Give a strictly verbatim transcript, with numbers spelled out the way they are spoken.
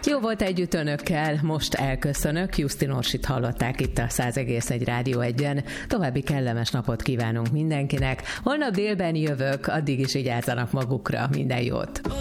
Jó volt együtt önökkel, most elköszönök. Justin Orsit hallották itt a száz egész egy Rádió egyen. További kellemes napot kívánunk mindenkinek. Holnap délben jövök, addig is vigyázzanak magukra. Minden jót!